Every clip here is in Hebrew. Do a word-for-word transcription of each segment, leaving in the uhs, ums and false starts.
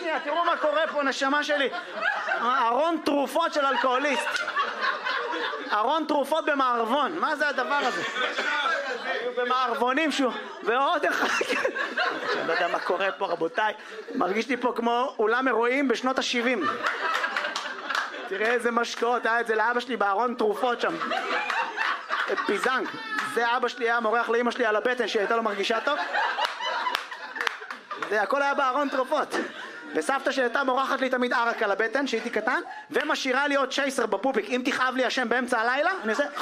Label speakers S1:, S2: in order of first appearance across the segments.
S1: שנייה, תראו מה קורה פה, נשמה שלי. ארון תרופות של אלכוהוליסט. ארון תרופות במערבון, מה זה הדבר הזה? במערבונים שהוא, ועוד אחד. אני לא יודע מה קורה פה, רבותיי. מרגיש לי פה כמו אולם אירועים בשנות ה-שבעים. תראה איזה משקעות, היה את זה לאבא שלי בארון תרופות שם. פיזנג. זה אבא שלי היה מורח לאמא שלי על הבטן שהייתה לו מרגישה טוב. זה הכל היה בארון תרופות. וסבתא שהייתה מורחת לי תמיד ערק על הבטן שהייתי קטן, ומשאירה לי עוד צ'ייסר בפופיק. אם תכאב לי השם באמצע הלילה, אני עושה...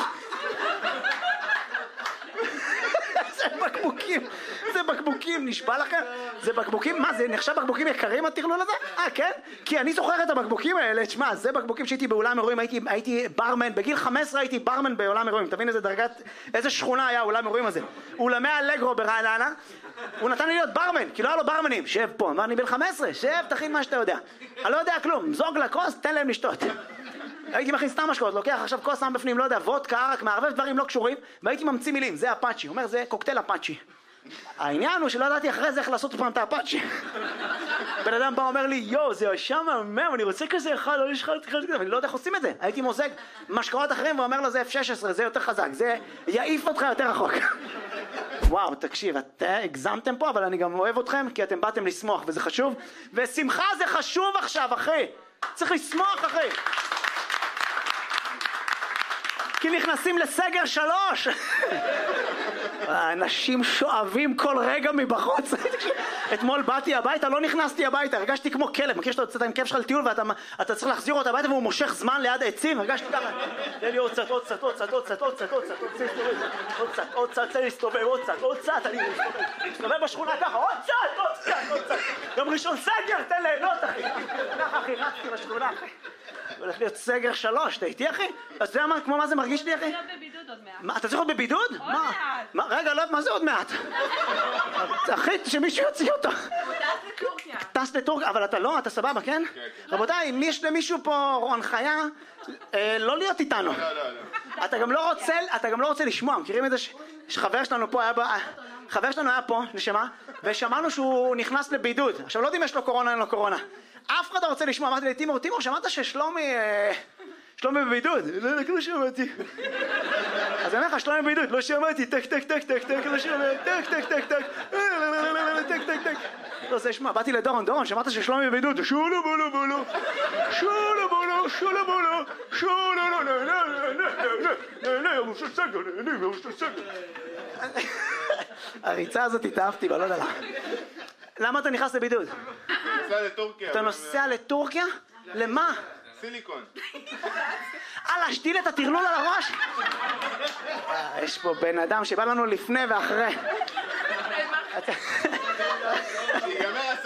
S1: זה בקבוקים, זה בקבוקים, נשבע לכם? זה בקבוקים, מה זה נחשב בקבוקים יקרים התכלול הזה? אה כן? כי אני זוכר את הבקבוקים האלה, תשמע, זה בקבוקים שהייתי באולם אירועים, הייתי, הייתי ברמן, בגיל חמש עשרה הייתי ברמן בעולם אירועים, תבין איזה דרגת, איזה שכונה היה אולם אירועים הזה. אולמי אלגרו ברעננה, הוא נתן לי להיות ברמן, כי לא היה לו ברמנים, שב פה, אמר אני בן חמש עשרה, שב, תכין מה שאתה יודע. אני לא יודע כלום, זוג לכוס, תן להם לשתות. הייתי מכין סתם משקאות, לוקח עכשיו כוס שם בפנים, לא יודע, וודקה, ערק, מערבב דברים לא קשורים, והייתי ממציא מילים, זה אפאצ'י, הוא אומר זה קוקטייל אפאצ'י. העניין הוא שלא ידעתי אחרי זה איך לעשות פעם את האפאצ'י. בן אדם בא אומר לי, יו, זה ישר מהמם, אני רוצה כזה אחד, לא יש אחד כזה, אבל אני לא יודע איך עושים את זה. הייתי מוזג משקאות אחרים ואומר לו, זה אף שש עשרה, זה יותר חזק, זה יעיף אותך יותר רחוק. וואו, תקשיב, אתם הגזמתם פה, אבל אני גם אוהב אתכם, כי אתם באתם לשמוח, וזה חשוב. ושמחה זה חשוב עכשיו, אחי. צריך לשמוח, אחי. כי נכנסים לסגר שלוש. האנשים שואבים כל רגע מבחוץ. אתמול באתי הביתה, לא נכנסתי הביתה, הרגשתי כמו כלב. מכיר שאתה יוצאת עם כלב שלך לטיול ואתה צריך להחזיר אותו הביתה והוא מושך זמן ליד העצים? הרגשתי ככה, תן לי עוד קצת, עוד קצת, עוד קצת, עוד קצת, עוד קצת, עוד קצת, עוד קצת, עוד קצת, תן לי להסתובב, עוד קצת, עוד קצת, אני מסתובב בשכונה ככה, עוד קצת, עוד קצת, עוד קצת. גם ראשון סגר, תן ליהנות, אחי. ככה, אחי, רצתי בשכונה, אחי. הולך להיות סגר שלוש, אתה איתי אחי? אז זה מה, כמו מה זה מרגיש לי אחי?
S2: אתה צריך להיות בבידוד עוד מעט.
S1: מה, אתה צריך להיות בבידוד?
S2: עוד מעט.
S1: רגע, לא, מה זה עוד מעט? אחי, שמישהו יוציא אותו.
S2: הוא טס לטורקיה.
S1: טס לטורקיה, אבל אתה לא, אתה סבבה, כן? רבותיי, אם יש למישהו פה הנחיה, לא להיות איתנו. אתה גם לא רוצה, אתה גם לא רוצה לשמוע, מכירים את זה שחבר שלנו פה היה ב... חבר שלנו היה פה, נשמה, ושמענו שהוא נכנס לבידוד. עכשיו, לא יודעים יש לו קורונה, אין לו קורונה. אף אחד לא רוצה לשמוע, אמרתי לי, תימור, תימור, שמעת ששלומי, שלומי בבידוד? לא, לא שמעתי. אז אני אומר לך, שלומי בבידוד, לא שמעתי, טק, טק, טק, טק, טק, לא שמעתי, טק, טק, טק, טק, טק, טק, טק. לא, זה שמע, באתי לדורון, דורון, שמעת ששלומי בבידוד, שולו בולו בולו, שולו בולו, שולו בולו, שולו לא, לא, לא, לא, לא, לא, לא, לא, סגר, לא, סגר. הריצה הזאת התאהבתי, אבל לא יודע למה. למה אתה נכנס לבידוד?
S3: נוסע לטורקיה.
S1: אתה נוסע לטורקיה? למה?
S3: סיליקון.
S1: אה, להשתיל את הטרלול על הראש? יש פה בן אדם שבא לנו לפני ואחרי.